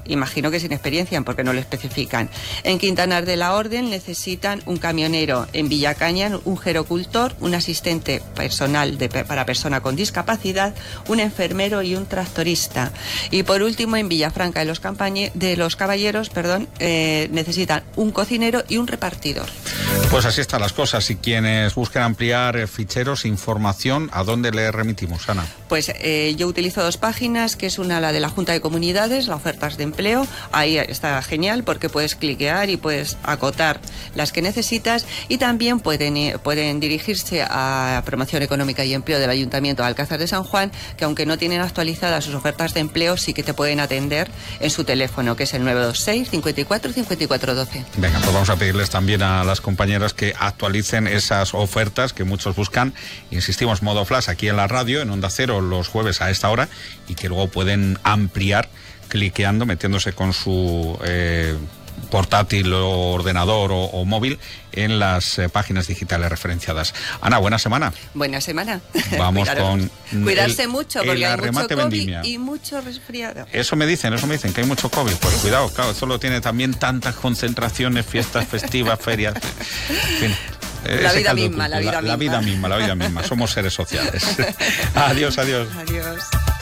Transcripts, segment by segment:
imagino que sin experiencia, porque no lo especifican. En Quintanar de la Orden necesitan un camionero. En Villacaña, un gerocultor, un asistente personal para persona con discapacidad, un enfermero y un tractorista. Y por último, en Villafranca de los Caballeros, necesitan un cocinero y un repartidor. Pues así están las cosas. Y quienes busquen ampliar ficheros, información, ¿a dónde le remitimos, Ana? Pues yo utilizo 2 páginas, que es una, la de la Junta de Comunidades, las ofertas de empleo. Ahí está genial porque puedes cliquear y puedes acotar las que necesitas, y también pueden dirigirse a Promoción Económica y Empleo del Ayuntamiento de Alcázar de San Juan, que aunque no tienen actualizadas sus ofertas de empleo, sí que te pueden atender en su teléfono, que es el 926 54 54 12. Venga, pues vamos a pedirles también a las compañeras que actualicen esas ofertas que muchos buscan. Insistimos, modo flash aquí en la radio, en Onda Cero, los jueves a esta hora, y que luego pueden ampliar cliqueando, metiéndose con su portátil o ordenador o móvil en las páginas digitales referenciadas. Ana, buena semana. Buena semana. Vamos con cuidarse mucho, porque hay mucho COVID vendimia. Y mucho resfriado. Eso me dicen que hay mucho COVID. Pues cuidado, claro, esto lo tiene también tantas concentraciones, fiestas festivas, ferias. En fin. La vida misma. Somos seres sociales. Adiós. Adiós.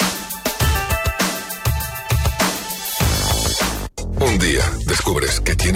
Un día descubres que tienes